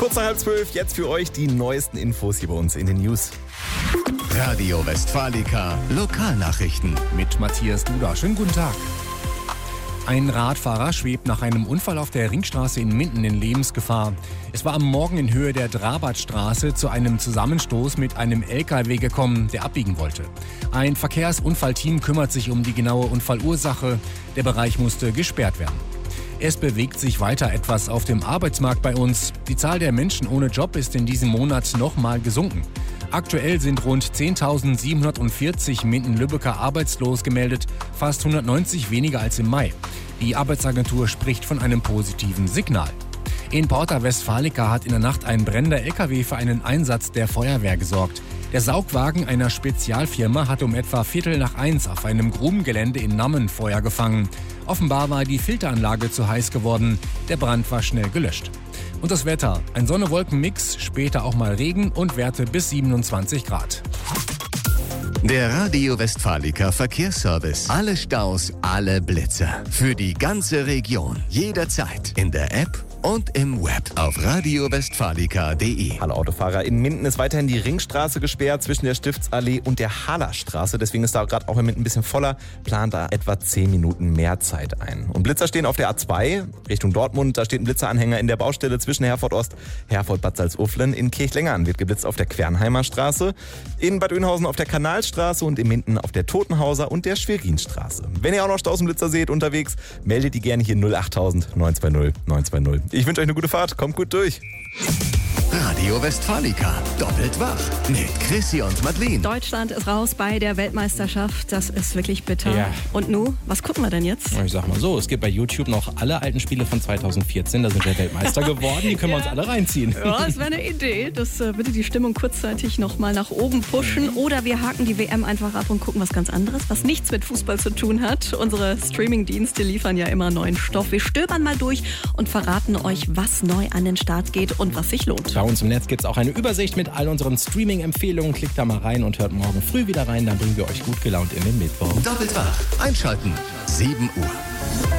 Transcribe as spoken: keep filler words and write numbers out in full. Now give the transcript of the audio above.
Kurz nach halb zwölf, jetzt für euch die neuesten Infos hier bei uns in den News. Radio Westfalica Lokalnachrichten Mit Matthias Duda. Schönen guten Tag. Ein Radfahrer schwebt nach einem Unfall auf der Ringstraße in Minden in Lebensgefahr. Es war am Morgen in Höhe der Drabatstraße zu einem Zusammenstoß mit einem L K W gekommen, der abbiegen wollte. Ein Verkehrsunfallteam kümmert sich um die genaue Unfallursache. Der Bereich musste gesperrt werden. Es bewegt sich weiter etwas auf dem Arbeitsmarkt bei uns. Die Zahl der Menschen ohne Job ist in diesem Monat nochmal gesunken. Aktuell sind rund zehntausendsiebenhundertvierzig Minden-Lübecker arbeitslos gemeldet, fast hundertneunzig weniger als im Mai. Die Arbeitsagentur spricht von einem positiven Signal. In Porta Westfalica hat in der Nacht ein brennender L K W für einen Einsatz der Feuerwehr gesorgt. Der Saugwagen einer Spezialfirma hat um etwa Viertel nach eins auf einem Grubengelände in Nammen Feuer gefangen. Offenbar war die Filteranlage zu heiß geworden. Der Brand war schnell gelöscht. Und das Wetter: ein Sonne-Wolken-Mix, später auch mal Regen und Werte bis siebenundzwanzig Grad. Der Radio Westfalica Verkehrsservice. Alle Staus, alle Blitzer. Für die ganze Region. Jederzeit. In der App und im Web auf radio westfalica punkt de. Hallo Autofahrer, in Minden ist weiterhin die Ringstraße gesperrt zwischen der Stiftsallee und der Hallerstraße. Deswegen ist da gerade auch in Minden ein bisschen voller. Plant da etwa zehn Minuten mehr Zeit ein. Und Blitzer stehen auf der A zwei Richtung Dortmund. Da steht ein Blitzeranhänger in der Baustelle zwischen Herford Ost, Herford Bad Salzuflen. In Kirchlengern wird geblitzt auf der Quernheimer Straße, in Bad Oeynhausen auf der Kanalstraße und in Minden auf der Totenhauser und der Schwerinstraße. Wenn ihr auch noch Staus und Blitzer seht unterwegs, meldet die gerne hier null achttausend neun zwei null neun zwei null. Ich wünsche euch eine gute Fahrt, kommt gut durch. Radio Westfalica. Doppelt wach. Mit Chrissy und Madeleine. Deutschland ist raus bei der Weltmeisterschaft. Das ist wirklich bitter. Ja. Und nu, was gucken wir denn jetzt? Ich sag mal so, es gibt bei YouTube noch alle alten Spiele von zweitausendvierzehn. Da sind wir Weltmeister geworden. Die können wir uns alle reinziehen. Ja, das wäre eine Idee. Das äh, würde die Stimmung kurzzeitig nochmal nach oben pushen. Oder wir haken die W M einfach ab und gucken was ganz anderes, was nichts mit Fußball zu tun hat. Unsere Streaming-Dienste liefern ja immer neuen Stoff. Wir stöbern mal durch und verraten euch, was neu an den Start geht und was sich lohnt. Bei uns im Netz gibt es auch eine Übersicht mit all unseren Streaming-Empfehlungen. Klickt da mal rein und hört morgen früh wieder rein. Dann bringen wir euch gut gelaunt in den Mittwoch. Doppelt wach. Einschalten. sieben Uhr.